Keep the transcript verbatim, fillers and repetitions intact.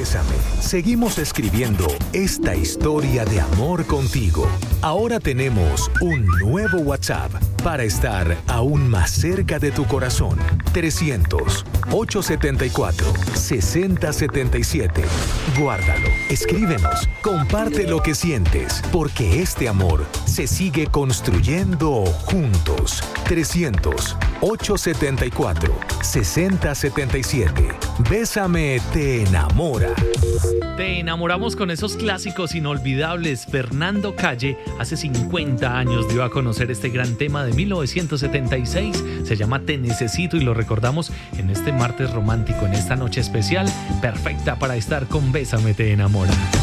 Bésame. Seguimos escribiendo esta historia de amor contigo. Ahora tenemos un nuevo WhatsApp para estar aún más cerca de tu corazón. trescientos, ochocientos setenta y cuatro, sesenta setenta y siete. Guárdalo, escríbenos, comparte lo que sientes, porque este amor se sigue construyendo juntos. trescientos, ochocientos setenta y cuatro, sesenta setenta y siete. Bésame te enamora. Te enamoramos con esos clásicos inolvidables. Fernando Calle hace cincuenta años dio a conocer este gran tema de mil novecientos setenta y seis. Se llama Te Necesito y lo recordamos en este martes romántico, en esta noche especial, perfecta para estar con Bésame te enamora.